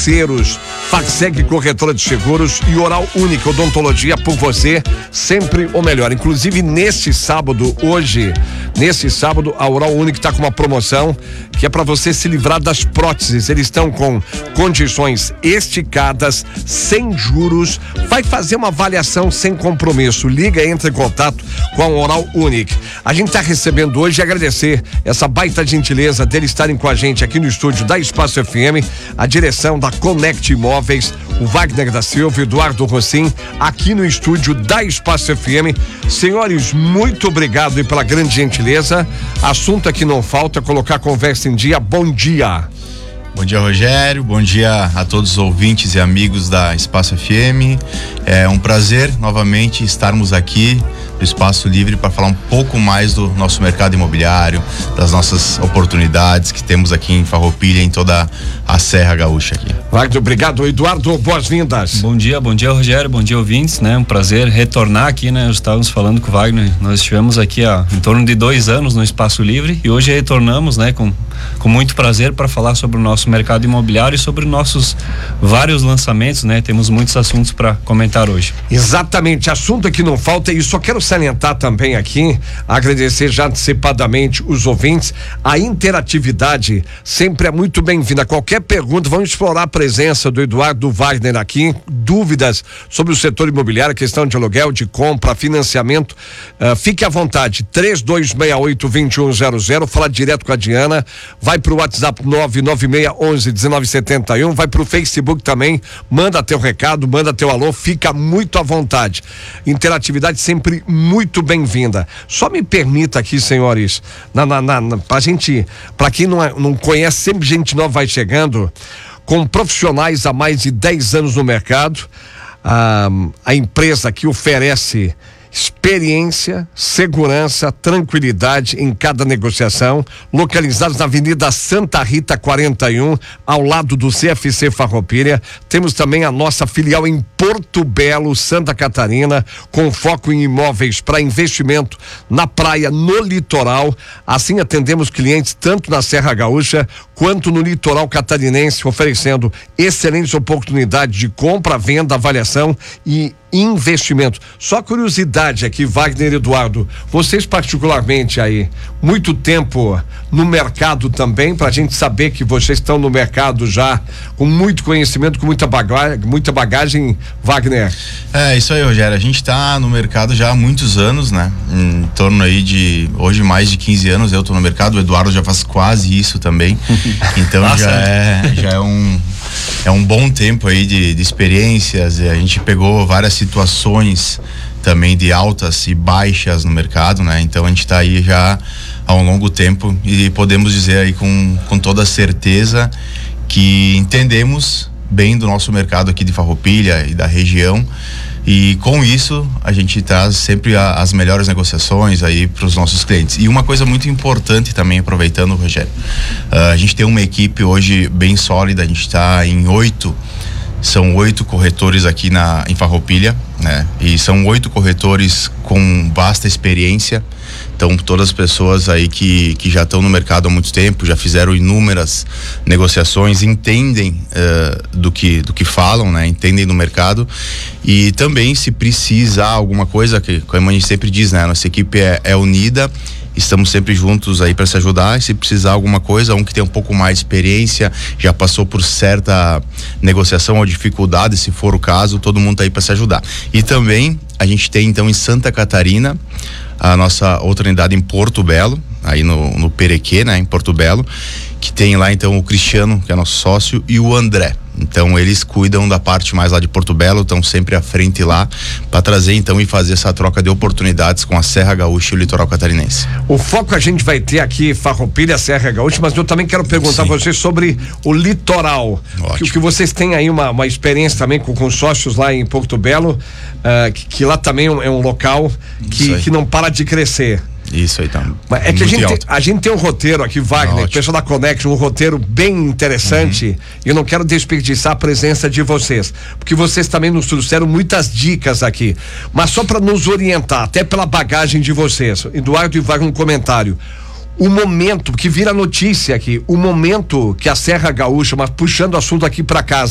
parceiros, Facseg Corretora de Seguros e Oral Única Odontologia, por você, sempre o melhor. Inclusive, nesse sábado, a Oral Única está com uma promoção que é para você se livrar das próteses. Eles estão com condições esticadas, sem juros. Vai fazer uma avaliação sem compromisso. Liga, entre em contato com a Oral Única. A gente está recebendo hoje e agradecer essa baita gentileza deles estarem com a gente aqui no estúdio da Espaço FM, a direção da Connect Imóveis, o Wagner da Silva, o Eduardo Rossim, aqui no estúdio da Espaço FM. Senhores, muito obrigado e pela grande gentileza. Assunto aqui não falta, colocar a conversa em dia. Bom dia. Bom dia, Rogério, bom dia a todos os ouvintes e amigos da Espaço FM. É um prazer novamente estarmos aqui no Espaço Livre para falar um pouco mais do nosso mercado imobiliário, das nossas oportunidades que temos aqui em Farroupilha, em toda a Serra Gaúcha aqui. Wagner, obrigado. Eduardo, boas-vindas. Bom dia, Rogério, bom dia, ouvintes, né? Um prazer retornar aqui, né? Estávamos falando com o Wagner, nós estivemos aqui há em torno de 2 anos no Espaço Livre e hoje retornamos, né? Com muito prazer para falar sobre o nosso mercado imobiliário e sobre nossos vários lançamentos, né? Temos muitos assuntos para comentar hoje. Exatamente, assunto que não falta, e só quero salientar também aqui, agradecer já antecipadamente os ouvintes, a interatividade sempre é muito bem-vinda. Qualquer pergunta, vamos explorar a presença do Eduardo, do Wagner aqui, dúvidas sobre o setor imobiliário, questão de aluguel, de compra, financiamento, fique à vontade, 3268-2100, fala direto com a Diana, vai pro WhatsApp 99611-1971, vai pro Facebook também, manda teu recado, manda teu alô, fica muito à vontade. Interatividade sempre muito bem-vinda. Só me permita aqui, senhores, pra gente, pra quem não conhece, sempre gente nova vai chegando, com profissionais há mais de 10 anos no mercado, a empresa que oferece experiência, segurança, tranquilidade em cada negociação, localizados na Avenida Santa Rita 41, ao lado do CFC Farroupilha. Temos também a nossa filial em Porto Belo, Santa Catarina, com foco em imóveis para investimento na praia, no litoral. Assim atendemos clientes tanto na Serra Gaúcha quanto no litoral catarinense, oferecendo excelentes oportunidades de compra, venda, avaliação e investimento. Só curiosidade aqui, Wagner e Eduardo, vocês particularmente aí, muito tempo no mercado também, pra gente saber que vocês estão no mercado já com muito conhecimento, com muita bagagem, Wagner. É isso aí, Rogério, a gente tá no mercado já há muitos anos, né? Em torno aí de, hoje mais de 15 anos eu tô no mercado, o Eduardo já faz quase isso também, então é um bom tempo aí de experiências. A gente pegou várias situações também de altas e baixas no mercado, né? Então a gente está aí já há um longo tempo e podemos dizer aí com toda certeza que entendemos bem do nosso mercado aqui de Farroupilha e da região, e com isso a gente traz sempre as melhores negociações aí para os nossos clientes. E uma coisa muito importante também, aproveitando, Rogério, a gente tem uma equipe hoje bem sólida, a gente está em 8 corretores aqui em Farroupilha, né? E são 8 corretores com vasta experiência. Então, todas as pessoas aí que já estão no mercado há muito tempo, já fizeram inúmeras negociações, entendem do que falam, né? Entendem do mercado. E também, se precisar alguma coisa, que como a gente sempre diz, né? Nossa equipe é unida, estamos sempre juntos aí para se ajudar. E se precisar alguma coisa, um que tem um pouco mais de experiência, já passou por certa negociação ou dificuldade, se for o caso, todo mundo tá aí para se ajudar. E também a gente tem então em Santa Catarina a nossa outra unidade em Porto Belo, aí no Perequê, né, em Porto Belo, que tem lá então o Cristiano, que é nosso sócio, e o André. Então eles cuidam da parte mais lá de Porto Belo, estão sempre à frente lá para trazer então e fazer essa troca de oportunidades com a Serra Gaúcha e o litoral catarinense. O foco a gente vai ter aqui Farroupilha, Serra Gaúcha, mas eu também quero perguntar a vocês sobre o litoral. Que vocês têm aí uma experiência também com sócios lá em Porto Belo, que lá também é um local que não para de crescer. Isso aí tá. É que a gente tem um roteiro aqui, Wagner, pessoal da Connection, um roteiro bem interessante, e eu não quero desperdiçar a presença de vocês, porque vocês também nos trouxeram muitas dicas aqui, mas só para nos orientar, até pela bagagem de vocês, Eduardo e Wagner, um comentário. O momento que vira notícia aqui, o momento que a Serra Gaúcha, mas puxando o assunto aqui para casa,